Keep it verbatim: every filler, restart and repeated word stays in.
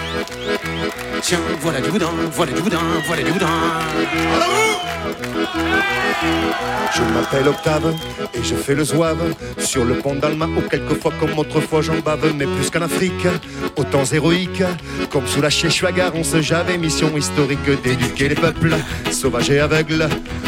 Tiens, voilà du boudin, voilà du boudin, voilà du boudin. Je m'appelle Octave et je fais le zouave sur le pont d'Alma où quelquefois comme autrefois j'en bave. Mais plus qu'en Afrique, aux temps héroïques, comme sous la Cheshwagar, on se javait, mission historique d'éduquer les peuples sauvages et aveugles